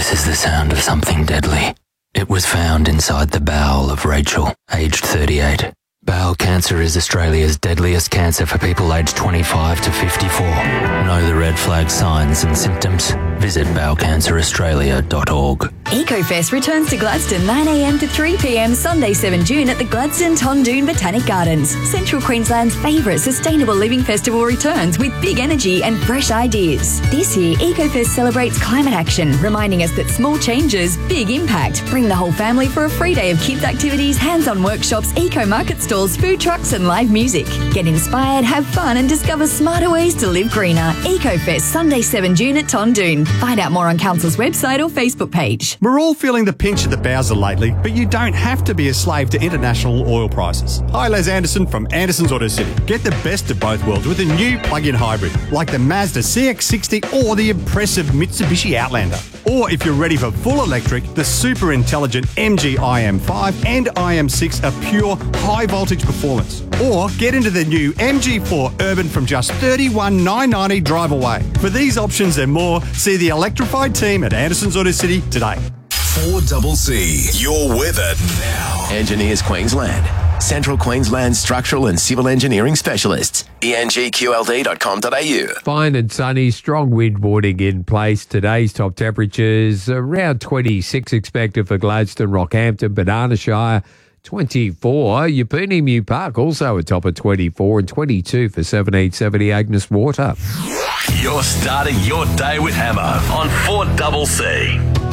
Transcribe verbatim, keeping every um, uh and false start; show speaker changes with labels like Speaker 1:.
Speaker 1: This is the sound of something deadly. It was found inside the bowel of Rachel, aged thirty-eight. Bowel cancer is Australia's deadliest cancer for people aged twenty-five to fifty-four. Know the red flag signs and symptoms? Visit bowel cancer australia dot org.
Speaker 2: EcoFest returns to Gladstone nine a m to three p m Sunday seventh June at the Gladstone Tondoon Botanic Gardens. Central Queensland's favourite sustainable living festival returns with big energy and fresh ideas. This year, EcoFest celebrates climate action, reminding us that small changes, big impact. Bring the whole family for a free day of kids' activities, hands-on workshops, eco-market stalls, food trucks and live music. Get inspired, have fun and discover smarter ways to live greener. EcoFest Sunday seventh June at Tondoon. Find out more on Council's website or Facebook page.
Speaker 3: We're all feeling the pinch of the Bowser lately, but you don't have to be a slave to international oil prices. Hi, Les Anderson from Anderson's Auto City. Get the best of both worlds with a new plug-in hybrid, like the Mazda C X sixty or the impressive Mitsubishi Outlander. Or if you're ready for full electric, the super intelligent M G I M five and I M six are pure high-voltage performance. Or get into the new M G four Urban from just thirty-one thousand nine hundred ninety drive away. For these options and more, see the electrified team at Anderson's Auto City today.
Speaker 4: four C C, your weather now.
Speaker 5: Engineers Queensland. Central Queensland Structural and Civil Engineering Specialists. E N G Q L D dot com dot a u.
Speaker 6: Fine and sunny, strong wind warning in place. Today's top temperatures around twenty-six expected for Gladstone, Rockhampton, Banana Shire, twenty-four. Yeppooney Mew Park also atop of twenty-four and twenty-two for seventeen seventy Agnes Water.
Speaker 4: You're starting your day with Hammer on four C C.